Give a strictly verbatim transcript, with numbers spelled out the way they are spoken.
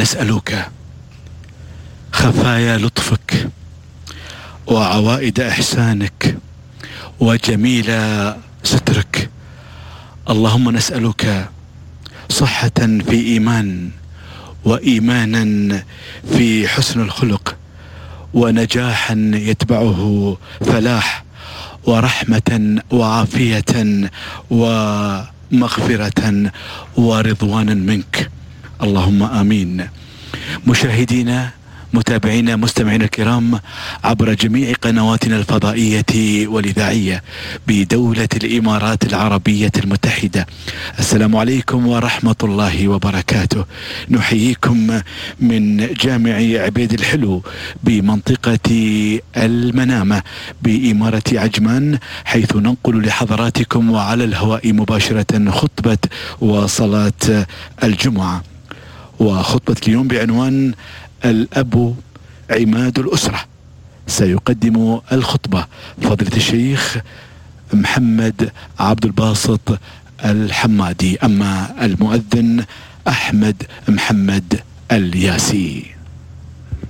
نسألك خفايا لطفك وعوائد إحسانك وجميل سترك. اللهم نسألك صحة في إيمان، وإيمانا في حسن الخلق، ونجاحا يتبعه فلاح، ورحمة وعافية ومغفرة ورضوانا منك، اللهم آمين. مشاهدينا متابعينا مستمعينا الكرام عبر جميع قنواتنا الفضائية والإذاعية بدولة الإمارات العربية المتحدة، السلام عليكم ورحمة الله وبركاته. نحييكم من جامع عبيد الحلو بمنطقة المنامة بإمارة عجمان، حيث ننقل لحضراتكم وعلى الهواء مباشرة خطبة وصلاة الجمعة. وخطبة اليوم بعنوان الأب عماد الأسرة. سيقدم الخطبة فضيلة الشيخ محمد عبد الباسط الحمادي، أما المؤذن أحمد محمد الياسي.